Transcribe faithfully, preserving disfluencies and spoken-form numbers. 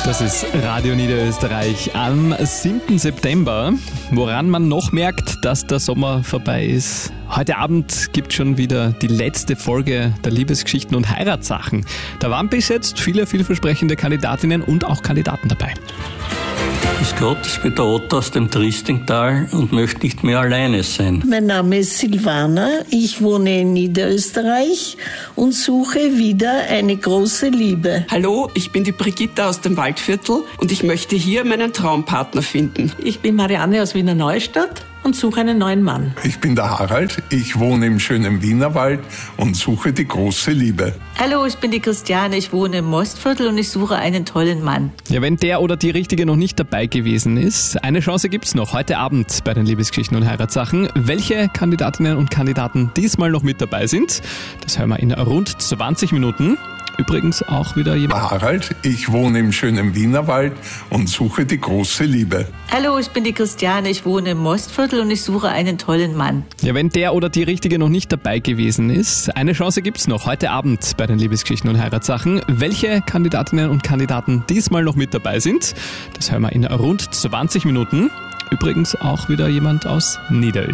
Das ist Radio Niederösterreich am siebten September. Woran man noch merkt, dass der Sommer vorbei ist. Heute Abend gibt es schon wieder die letzte Folge der Liebesgeschichten und Heiratssachen. Da waren bis jetzt viele vielversprechende Kandidatinnen und auch Kandidaten dabei. Grüß Gott, ich bin der Otto aus dem Triestingtal und möchte nicht mehr alleine sein. Mein Name ist Silvana, ich wohne in Niederösterreich und suche wieder eine große Liebe. Hallo, ich bin die Brigitta aus dem Waldviertel und ich möchte hier meinen Traumpartner finden. Ich bin Marianne aus Wiener Neustadt und suche einen neuen Mann. Ich bin der Harald, ich wohne im schönen Wienerwald und suche die große Liebe. Hallo, ich bin die Christiane, ich wohne im Mostviertel und ich suche einen tollen Mann. Ja, wenn der oder die Richtige noch nicht dabei gewesen ist, eine Chance gibt's noch heute Abend bei den Liebesgeschichten und Heiratssachen. Welche Kandidatinnen und Kandidaten diesmal noch mit dabei sind, das hören wir in rund zwanzig Minuten. Übrigens auch wieder jemand. Harald, ich wohne im schönen Wienerwald und suche die große Liebe. Hallo, ich bin die Christiane, ich wohne im Mostviertel und ich suche einen tollen Mann. Ja, wenn der oder die Richtige noch nicht dabei gewesen ist, eine Chance gibt's noch heute Abend bei den Liebesgeschichten und Heiratssachen. Welche Kandidatinnen und Kandidaten diesmal noch mit dabei sind, das hören wir in rund zwanzig Minuten. Übrigens auch wieder jemand aus Niederösterreich.